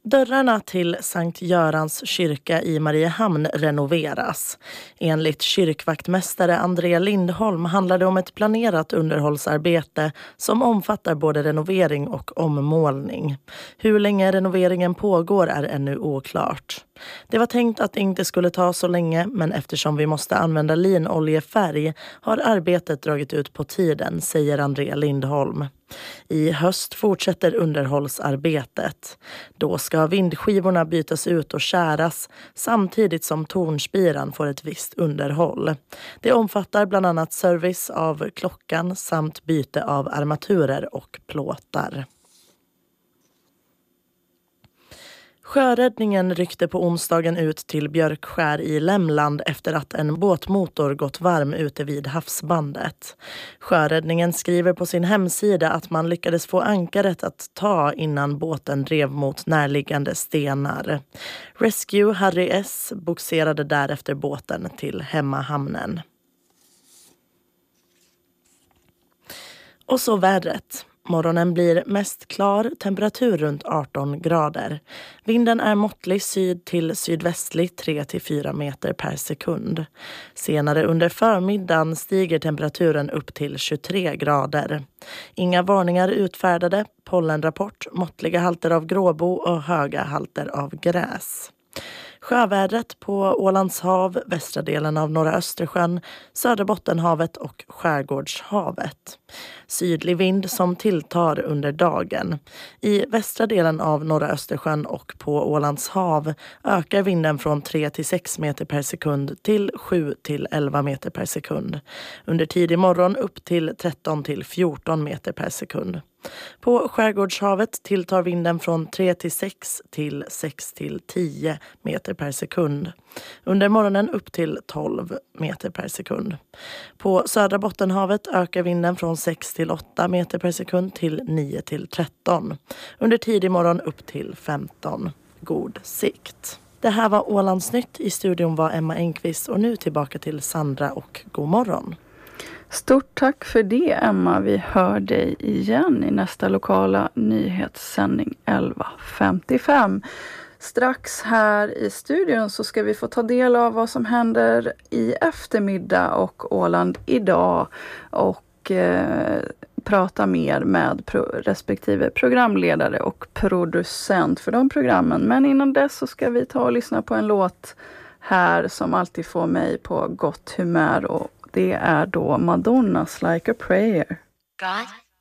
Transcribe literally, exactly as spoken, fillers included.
Dörrarna till Sankt Görans kyrka i Mariehamn renoveras. Enligt kyrkvaktmästare Andrea Lindholm handlar det om ett planerat underhållsarbete som omfattar både renovering och ommålning. Hur länge renoveringen pågår är ännu oklart. Det var tänkt att det inte skulle ta så länge, men eftersom vi måste använda linoljefärg har arbetet dragit ut på tiden, säger Andrea Lindholm. I höst fortsätter underhållsarbetet. Då ska vindskivorna bytas ut och käras samtidigt som tornspiran får ett visst underhåll. Det omfattar bland annat service av klockan samt byte av armaturer och plåtar. Sjöräddningen ryckte på onsdagen ut till Björkskär i Lämland efter att en båtmotor gått varm ute vid havsbandet. Sjöräddningen skriver på sin hemsida att man lyckades få ankaret att ta innan båten drev mot närliggande stenar. Rescue Harry S boxerade därefter båten till hemmahamnen. Och så vädret. Morgonen blir mest klar, temperatur runt arton grader. Vinden är måttlig syd till sydvästlig tre till fyra meter per sekund. Senare under förmiddagen stiger temperaturen upp till tjugotre grader. Inga varningar utfärdade, pollenrapport, måttliga halter av gråbo och höga halter av gräs. Sjövädret på Ålands hav, västra delen av norra Östersjön, södra Bottenhavet och skärgårdshavet. Sydlig vind som tilltar under dagen. I västra delen av norra Östersjön och på Ålands hav ökar vinden från tre till sex meter per sekund till sju till elva meter per sekund. Under tidig morgon upp till tretton till fjorton meter per sekund. På skärgårdshavet tilltar vinden från tre till sex till sex till tio meter per sekund. Under morgonen upp till tolv meter per sekund. På södra Bottenhavet ökar vinden från sex till åtta meter per sekund till nio till tretton. Under tidig morgon upp till femton. God sikt. Det här var Ålandsnytt. I studion var Emma Engqvist och nu tillbaka till Sandra och god morgon. Stort tack för det, Emma. Vi hör dig igen i nästa lokala nyhetssändning elva femtiofem. Strax här i studion så ska vi få ta del av vad som händer i eftermiddag och Åland idag och eh, prata mer med pro- respektive programledare och producent för de programmen. Men innan dess så ska vi ta och lyssna på en låt här som alltid får mig på gott humör, och det är då Madonnas Like a Prayer. God